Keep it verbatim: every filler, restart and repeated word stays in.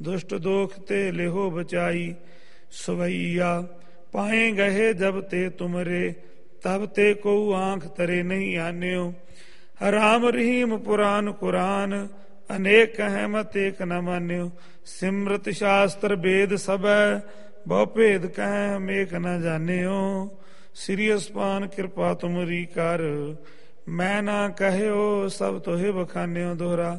दुष्ट दोख ते लेहो बचाई। सवैया पाए गहे जब ते तुमरे, तब ते को आंख तरे नहीं आन्यो। राम रहीम पुराण कुरान, अनेक कह मत एक न मान्यो। सिमरत शास्त्र वेद सब, बहु भेद कह हम एक न जान्यो। श्री अस्पान कृपा तुमरी कर, मैं ना कहयो सब तोहे बखान्यो। दोहरा